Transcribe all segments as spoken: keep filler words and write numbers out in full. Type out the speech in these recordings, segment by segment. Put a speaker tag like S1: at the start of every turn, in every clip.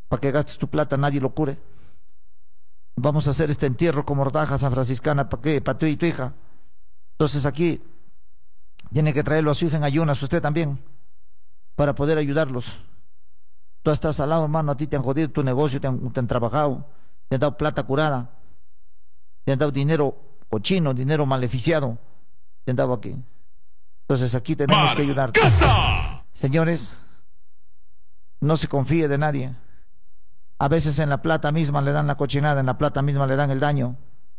S1: para que gastes tu plata, nadie lo cure. Vamos a hacer este entierro con mordaja san franciscana, ¿para qué? Para tú y tu hija. Entonces aquí tiene que traerlo a su hija en ayunas, usted también, para poder ayudarlos. Tú estás al lado, hermano, a ti te han jodido tu negocio, te han, te han trabajado, te han dado plata curada, te han dado dinero cochino, dinero maleficiado, te han dado aquí. Entonces aquí tenemos Mar que ayudarte. Casa. Señores, no se confíe de nadie. A veces en la plata misma le dan la cochinada, en la plata misma le dan el daño.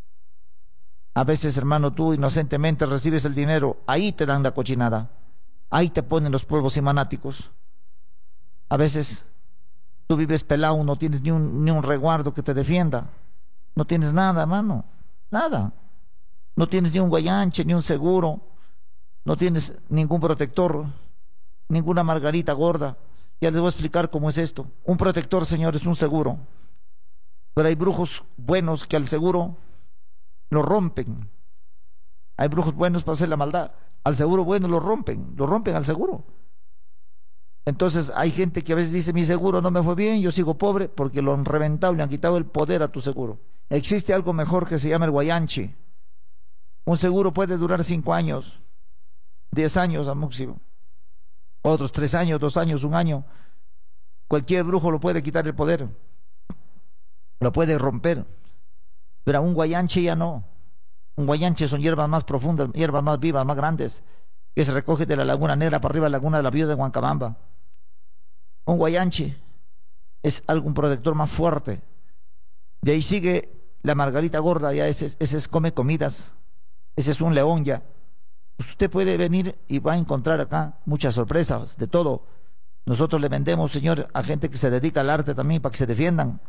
S1: A veces, hermano, tú inocentemente recibes el dinero, ahí te dan la cochinada, ahí te ponen los polvos imanáticos. A veces tú vives pelado, no tienes ni un, ni un resguardo que te defienda. No tienes nada, hermano, nada. No tienes ni un guayanche, ni un seguro, no tienes ningún protector, ninguna margarita gorda. Ya les voy a explicar cómo es esto. Un protector, señores, es un seguro. Pero hay brujos buenos que al seguro lo rompen. Hay brujos buenos para hacer la maldad. Al seguro bueno lo rompen, lo rompen al seguro. Entonces hay gente que a veces dice, mi seguro no me fue bien, yo sigo pobre, porque lo han reventado, le han quitado el poder a tu seguro. Existe algo mejor que se llama el guayanche. Un seguro puede durar cinco años, diez años al máximo. Otros tres años, dos años, un año. Cualquier brujo lo puede quitar el poder, lo puede romper. Pero a un guayanche ya no. Un guayanche son hierbas más profundas, hierbas más vivas, más grandes, que se recoge de la Laguna Negra para arriba, la Laguna de la Viuda de Huancabamba. Un guayanche es algún protector más fuerte. De ahí sigue la margarita gorda, ya ese, ese es come comidas, ese es un león ya. Usted puede venir y va a encontrar acá muchas sorpresas, de todo. Nosotros le vendemos, señor, a gente que se dedica al arte también para que se defiendan.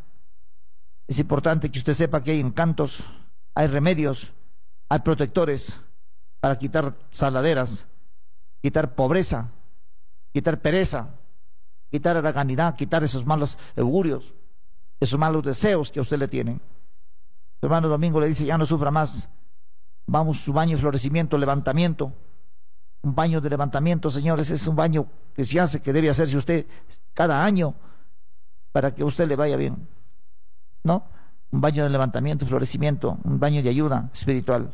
S1: Es importante que usted sepa que hay encantos, hay remedios, hay protectores para quitar saladeras, quitar pobreza, quitar pereza, quitar haraganidad, quitar esos malos augurios, esos malos deseos que a usted le tienen. Su hermano Domingo le dice, ya no sufra más. Vamos, su baño de florecimiento, levantamiento. Un baño de levantamiento, señores, es un baño que se hace, que debe hacerse usted cada año para que a usted le vaya bien, ¿no? Un baño de levantamiento, florecimiento, un baño de ayuda espiritual.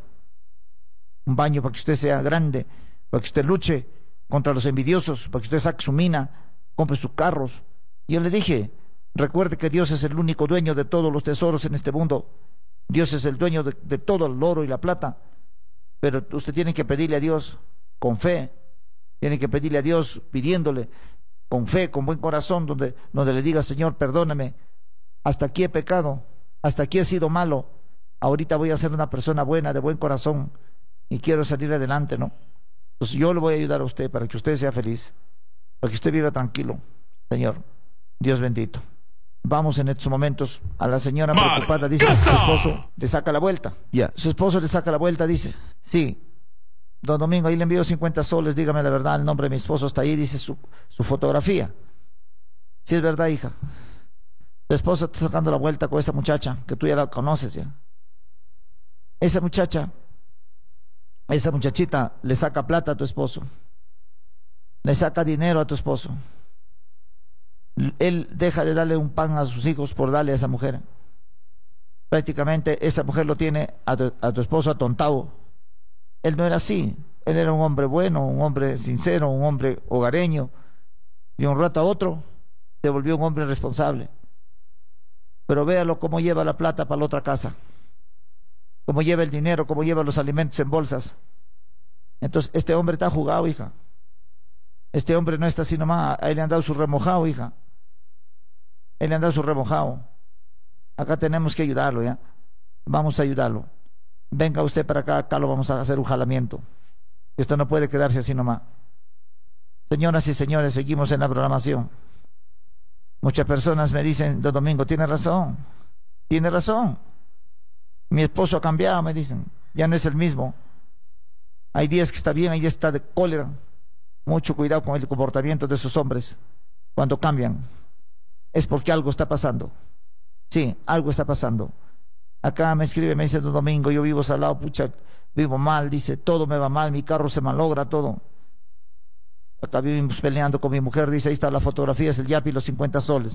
S1: Un baño para que usted sea grande, para que usted luche contra los envidiosos, para que usted saque su mina, compre sus carros. Yo le dije, recuerde que Dios es el único dueño de todos los tesoros en este mundo. Dios es el dueño de, de todo el oro y la plata, pero usted tiene que pedirle a Dios con fe, tiene que pedirle a Dios pidiéndole con fe, con buen corazón, donde, donde le diga, Señor, perdóname, hasta aquí he pecado, hasta aquí he sido malo, ahorita voy a ser una persona buena, de buen corazón, y quiero salir adelante, ¿no? Entonces yo le voy a ayudar a usted para que usted sea feliz, para que usted viva tranquilo, Señor, Dios bendito. Vamos en estos momentos a la señora Mar preocupada, dice que su esposo le saca la vuelta. Ya, su esposo le saca la vuelta, dice, sí, don Domingo, ahí le envío cincuenta soles, dígame la verdad, el nombre de mi esposo está ahí, dice su, su fotografía. Sí, es verdad, hija. Tu esposo está sacando la vuelta con esa muchacha, que tú ya la conoces ya. Esa muchacha, esa muchachita le saca plata a tu esposo, le saca dinero a tu esposo. Él deja de darle un pan a sus hijos por darle a esa mujer. Prácticamente esa mujer lo tiene a tu, a tu esposo atontado. Él no era así. Él era un hombre bueno, un hombre sincero, un hombre hogareño. Y un rato a otro se volvió un hombre responsable. Pero véalo cómo lleva la plata para la otra casa, cómo lleva el dinero, cómo lleva los alimentos en bolsas. Entonces este hombre está jugado, hija. Este hombre no está así nomás. A él le han dado su remojado, hija. Él le han dado su remojado. Acá tenemos que ayudarlo, ¿ya? Vamos a ayudarlo. Venga usted para acá, acá lo vamos a hacer un jalamiento. Esto no puede quedarse así nomás. Señoras y señores, seguimos en la programación. Muchas personas me dicen, don Domingo, tiene razón, tiene razón. Mi esposo ha cambiado, me dicen, ya no es el mismo. Hay días que está bien, hay días que está de cólera. Mucho cuidado con el comportamiento de esos hombres cuando cambian. Es porque algo está pasando. Sí, algo está pasando. Acá me escribe, me dice, don Domingo, yo vivo salado, pucha, vivo mal, dice, todo me va mal, mi carro se malogra, todo. Acá vivimos peleando con mi mujer, dice, ahí está la fotografía, es el yapi, los cincuenta soles.